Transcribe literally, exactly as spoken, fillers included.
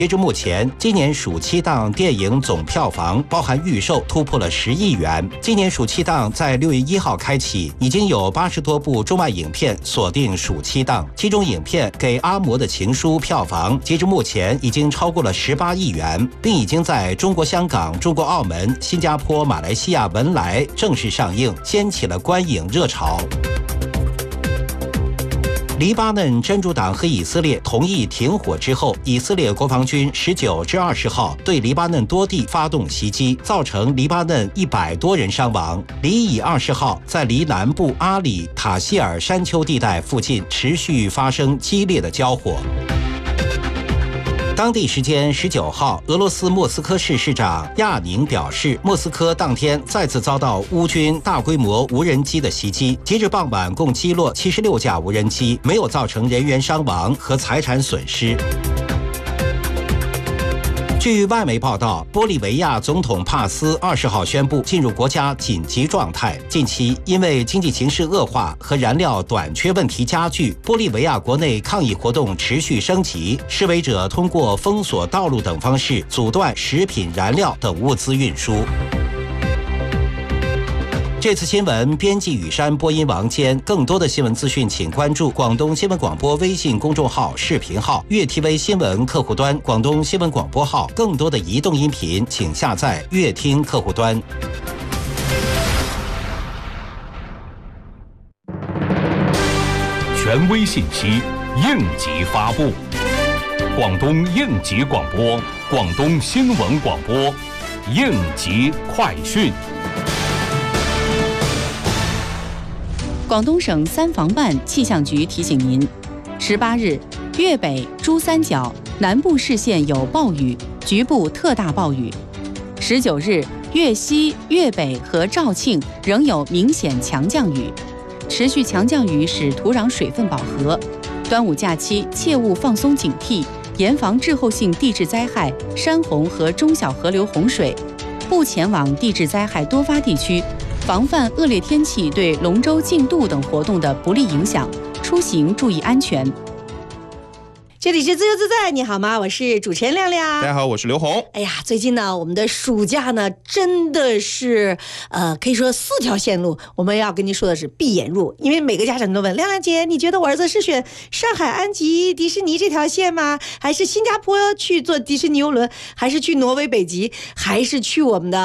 截至目前，今年暑期档电影总票房包含预售突破了十亿元。今年暑期档在六月一号开启，已经有八十多部中外影片锁定暑期档，其中影片《给阿嬷的情书》票房截至目前已经超过了十八亿元，并已经在中国香港、中国澳门、新加坡、马来西亚文莱正式上映，掀起了观影热潮。黎巴嫩真主党和以色列同意停火之后，以色列国防军十九至二十号对黎巴嫩多地发动袭击，造成黎巴嫩一百多人伤亡。黎以二十号在黎南部阿里塔希尔山丘地带附近持续发生激烈的交火。当地时间十九号，俄罗斯莫斯科市市长亚宁表示，莫斯科当天再次遭到乌军大规模无人机的袭击，截至傍晚共击落七十六架无人机，没有造成人员伤亡和财产损失。据外媒报道，玻利维亚总统帕斯二十号宣布进入国家紧急状态。近期因为经济形势恶化和燃料短缺问题加剧，玻利维亚国内抗议活动持续升级，示威者通过封锁道路等方式阻断食品、燃料等物资运输。这次新闻编辑雨山，播音王坚。更多的新闻资讯，请关注广东新闻广播微信公众号、视频号、粤 T V 新闻客户端、广东新闻广播号。更多的移动音频，请下载粤听客户端。 权威信息，应急发布。广东应急广播，广东新闻广播，应急快讯。 广东省三防办气象局提醒您：十八日，粤北、珠三角、南部市县有暴雨，局部特大暴雨；十九日，粤西、粤北和肇庆仍有明显强降雨，持续强降雨使土壤水分饱和。端午假期切勿放松警惕，严防滞后性地质灾害、山洪和中小河流洪水，不前往地质灾害多发地区。防范恶劣天气对龙舟竞渡等活动的不利影响，出行注意安全。 这里是自由自在，你好吗？我是主持人亮亮。 大家好，我是刘红。 哎呀，最近呢，我们的暑假呢，真的是，呃，可以说四条线路，我们要跟您说的是闭眼入，因为每个家长都问亮亮姐，你觉得我儿子是选上海安吉迪士尼这条线吗？还是新加坡去坐迪士尼游轮？还是去挪威北极？还是去我们的